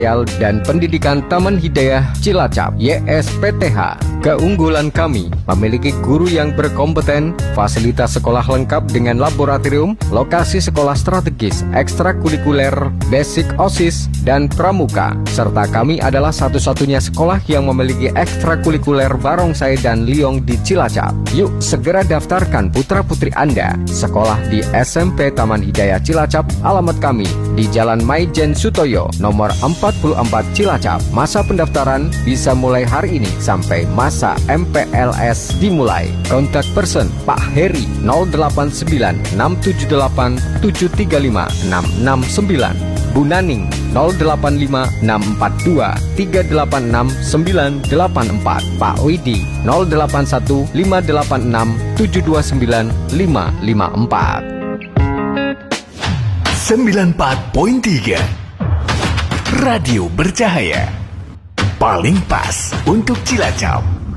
dan Pendidikan Taman Hidayah Cilacap (YSPTH). Keunggulan kami memiliki guru yang berkompeten, fasilitas sekolah lengkap dengan laboratorium, lokasi sekolah strategis, ekstrakurikuler, basic OSIS, dan pramuka. Serta kami adalah satu-satunya sekolah yang memiliki ekstrakurikuler barongsai dan liong di Cilacap. Yuk segera daftarkan putra-putri Anda sekolah di SMP Taman Hidayah Cilacap. Alamat kami di Jalan Maijen Sutoyo, nomor 44 Cilacap. Masa pendaftaran bisa mulai hari ini sampai masa MPLS dimulai. Kontak person Pak Heri 089678735669. Bu Naning 085642386984. Pak Widi 081586729554. 94.3 Radio Bercahaya, paling pas untuk Cilacap.